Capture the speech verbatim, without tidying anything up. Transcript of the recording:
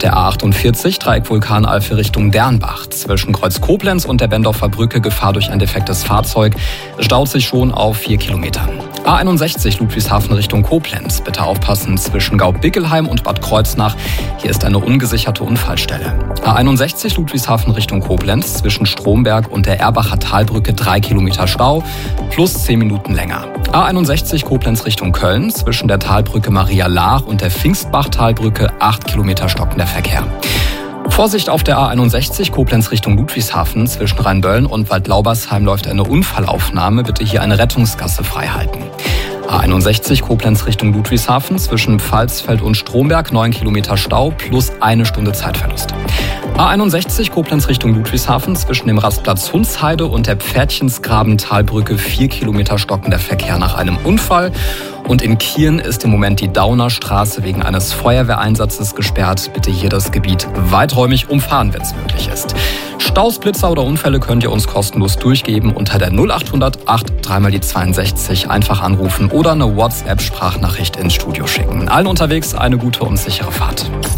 der A achtundvierzig, Dreieck Vulkanalpe Richtung Dernbach. Zwischen Kreuz Koblenz und der Bendorfer Brücke Gefahr durch ein defektes Fahrzeug. Es staut sich schon auf vier Kilometern. A einundsechzig Ludwigshafen Richtung Koblenz. Bitte aufpassen zwischen Gaubickelheim und Bad Kreuznach. Hier ist eine ungesicherte Unfallstelle. A einundsechzig Ludwigshafen Richtung Koblenz. Zwischen Stromberg und der Erbacher Talbrücke drei Kilometer Stau. Plus zehn Minuten länger. A einundsechzig Koblenz Richtung Köln. Zwischen der Talbrücke Maria Laach und der Pfingstbach-Talbrücke acht Kilometer stockender Verkehr. Vorsicht auf der A einundsechzig Koblenz Richtung Ludwigshafen. Zwischen Rheinböllen und Waldlaubersheim läuft eine Unfallaufnahme. Bitte hier eine Rettungsgasse freihalten. A einundsechzig Koblenz Richtung Ludwigshafen. Zwischen Pfalzfeld und Stromberg neun Kilometer Stau plus eine Stunde Zeitverlust. A einundsechzig Koblenz Richtung Ludwigshafen. Zwischen dem Rastplatz Hunsheide und der Pferdchensgraben-Talbrücke vier Kilometer stockender Verkehr nach einem Unfall. Und in Kirn ist im Moment die Daunerstraße wegen eines Feuerwehreinsatzes gesperrt. Bitte hier das Gebiet weiträumig umfahren, wenn es möglich ist. Staus, Blitzer oder Unfälle könnt ihr uns kostenlos durchgeben unter der null achthundert acht dreimal die zweiundsechzig. Einfach anrufen oder eine WhatsApp-Sprachnachricht ins Studio schicken. Allen unterwegs eine gute und sichere Fahrt.